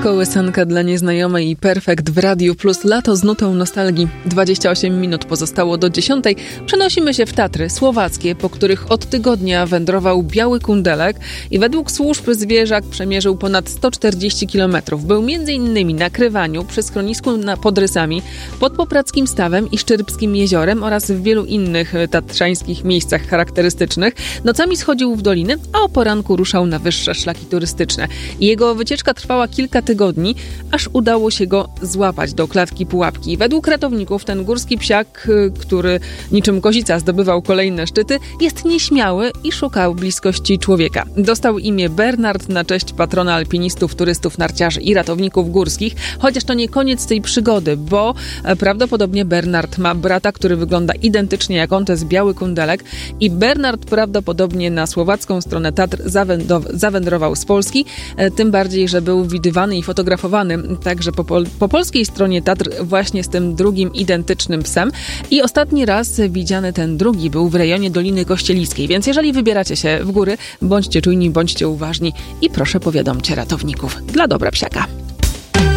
Kołysanka dla nieznajomej i Perfekt w Radiu Plus. Lato z nutą nostalgii. 28 minut pozostało do 10. Przenosimy się w Tatry słowackie, po których od tygodnia wędrował biały kundelek i według służb zwierzak przemierzył ponad 140 km. Był m.in. na Krywaniu, przy schronisku pod Rysami, pod Popradzkim Stawem i Szczyrpskim Jeziorem oraz w wielu innych tatrzańskich miejscach charakterystycznych. Nocami schodził w doliny, a o poranku ruszał na wyższe szlaki turystyczne. Jego wycieczka trwała kilka tygodni, aż udało się go złapać do klatki pułapki. Według ratowników ten górski psiak, który niczym kozica zdobywał kolejne szczyty, jest nieśmiały i szukał bliskości człowieka. Dostał imię Bernard na cześć patrona alpinistów, turystów, narciarzy i ratowników górskich, chociaż to nie koniec tej przygody, bo prawdopodobnie Bernard ma brata, który wygląda identycznie jak on, to jest biały kundelek i Bernard prawdopodobnie na słowacką stronę Tatr zawędrował z Polski, tym bardziej, że był widywany i fotografowany także po polskiej stronie Tatr właśnie z tym drugim identycznym psem i ostatni raz widziany ten drugi był w rejonie Doliny Kościelickiej, więc jeżeli wybieracie się w góry, bądźcie czujni, bądźcie uważni i proszę powiadomcie ratowników dla dobra psiaka.